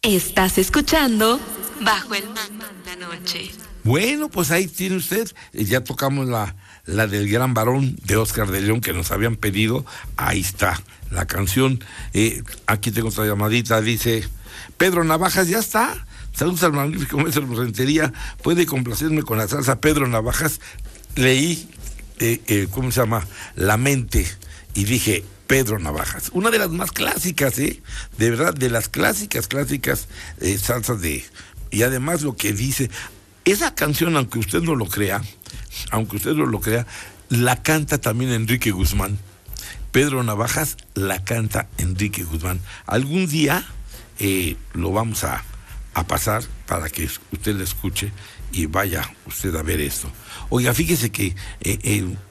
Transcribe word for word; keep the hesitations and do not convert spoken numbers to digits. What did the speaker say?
Estás escuchando Bajo el Manto de la Noche. Bueno, pues ahí tiene usted, ya tocamos la, la del Gran Varón de Oscar de León que nos habían pedido, ahí está la canción. Eh, aquí tengo otra llamadita, dice Pedro Navajas, ya está. Saludos al magnífico maestro de Rentería, puede complacerme con la salsa Pedro Navajas. Leí, eh, eh, ¿cómo se llama? La mente, y dije Pedro Navajas, una de las más clásicas, ¿eh? De verdad, de las clásicas, clásicas eh, salsas de... Y además lo que dice... Esa canción, aunque usted no lo crea, aunque usted no lo crea, la canta también Enrique Guzmán. Pedro Navajas la canta Enrique Guzmán. Algún día eh, lo vamos a, a pasar para que usted la escuche y vaya usted a ver esto. Oiga, fíjese que eh, eh,